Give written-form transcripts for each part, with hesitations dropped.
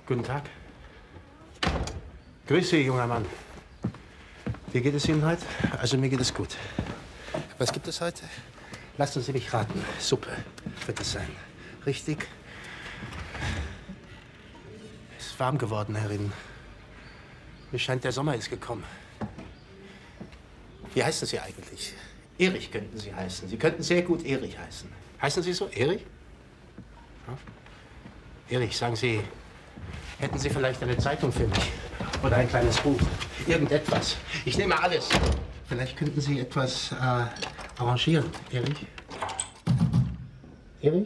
Guten Tag. Grüß Sie, junger Mann. Wie geht es Ihnen heute? Also, mir geht es gut. Was gibt es heute? Lassen Sie mich raten. Suppe wird es sein. Richtig? Es ist warm geworden, Herrin. Mir scheint, der Sommer ist gekommen. Wie heißen Sie eigentlich? Erich könnten Sie heißen. Sie könnten sehr gut Erich heißen. Heißen Sie so? Erich? Ja. Erich, sagen Sie, hätten Sie vielleicht eine Zeitung für mich? Oder ein kleines Buch? Irgendetwas. Ich nehme alles. Vielleicht könnten Sie etwas arrangieren. Erich? Erich?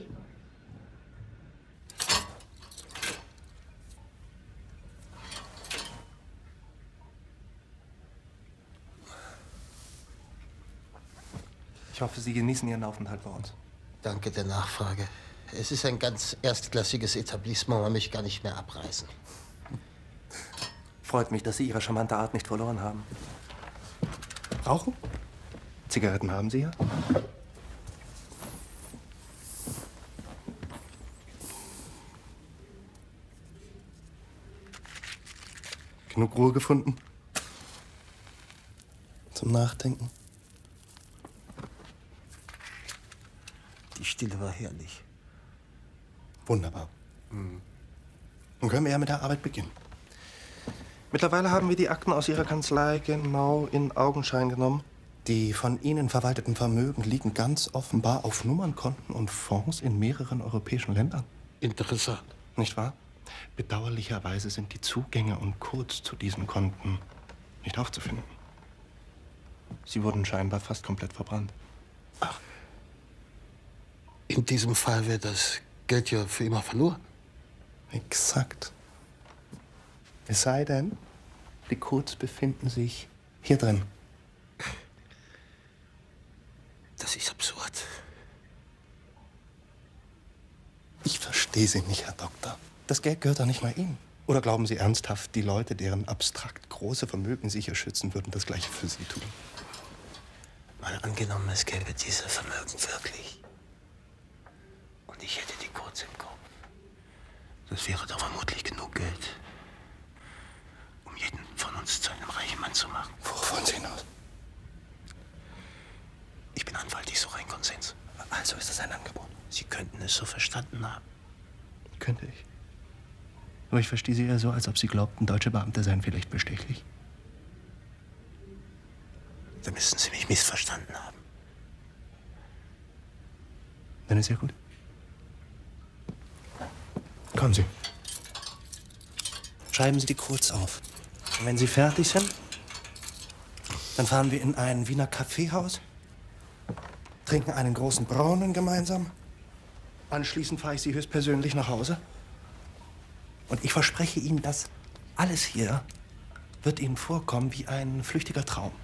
Ich hoffe, Sie genießen Ihren Aufenthalt bei uns. Danke der Nachfrage. Es ist ein ganz erstklassiges Etablissement, man möchte gar nicht mehr abreisen. Freut mich, dass Sie Ihre charmante Art nicht verloren haben. Rauchen? Zigaretten haben Sie ja? Genug Ruhe gefunden? Zum Nachdenken? Die Stille war herrlich. Wunderbar. Dann können wir ja mit der Arbeit beginnen. Mittlerweile haben wir die Akten aus Ihrer Kanzlei genau in Augenschein genommen. Die von Ihnen verwalteten Vermögen liegen ganz offenbar auf Nummernkonten und Fonds in mehreren europäischen Ländern. Interessant. Nicht wahr? Bedauerlicherweise sind die Zugänge und Codes zu diesen Konten nicht aufzufinden. Sie wurden scheinbar fast komplett verbrannt. Ach. In diesem Fall wäre das Geld ja für immer verloren. Exakt. Es sei denn, die Codes befinden sich hier drin. Das ist absurd. Ich verstehe Sie nicht, Herr Doktor. Das Geld gehört doch nicht mal Ihnen. Oder glauben Sie ernsthaft, die Leute, deren abstrakt große Vermögen Sie hier schützen, würden das Gleiche für Sie tun? Mal angenommen, es gäbe diese Vermögen wirklich. Und ich hätte die Codes im Kopf. Das wäre doch vermutlich genug Geld, um jeden von uns zu einem reichen Mann zu machen. Worauf wollen Sie hinaus? Ich bin Anwalt, ich suche einen Konsens. Also ist das ein Angebot. Sie könnten es so verstanden haben. Könnte ich. Aber ich verstehe Sie eher so, als ob Sie glaubten, deutsche Beamte seien vielleicht bestechlich. Da müssten Sie mich missverstanden haben. Dann ist ja gut. Kommen Sie. Schreiben Sie die Codes auf. Und wenn Sie fertig sind, dann fahren wir in ein Wiener Kaffeehaus, trinken einen großen Braunen gemeinsam. Anschließend fahre ich Sie höchstpersönlich nach Hause. Und ich verspreche Ihnen, das alles hier wird Ihnen vorkommen wie ein flüchtiger Traum.